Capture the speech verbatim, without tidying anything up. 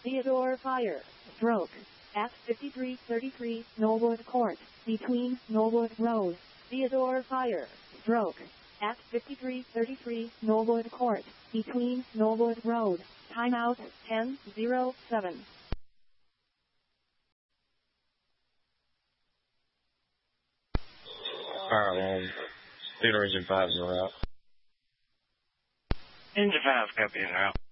Theodore Fire. Stroke. At fifty-three thirty-three Knollwood Court, between Knollwood Road. Theodore Fire. Stroke. At fifty-three thirty-three Knollwood Court, between Knollwood Road. Timeout ten oh seven. Alright, um, Theodore Engine five is out. Engine five, copy, and out.